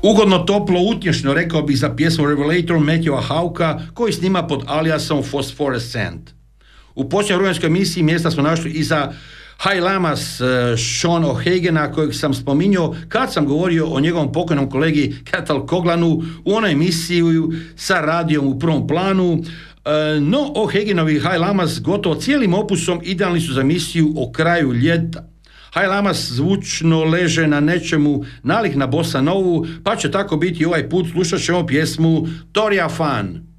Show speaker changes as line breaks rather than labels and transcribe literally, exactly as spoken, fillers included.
Ugodno, toplo, utješno, rekao bih za pjesmu Revelator Matthewa Hauka, koji snima pod aliasom Phosphorescent. U posljednjoj rujanskoj emisiji mjesta smo našli i za High Lamas uh, Sean O'Hagena, kojeg sam spominjao kad sam govorio o njegovom pokojnom kolegi Cathal Coglanu u onoj emisiji sa radijom u prvom planu. Uh, no, O'Hagenovi High Lamas gotovo cijelim opusom idealni su za emisiju o kraju ljeta. High Lamas zvučno leže na nečemu nalik na bossa novu, pa će tako biti ovaj put. Slušat ćemo pjesmu Toria Fan.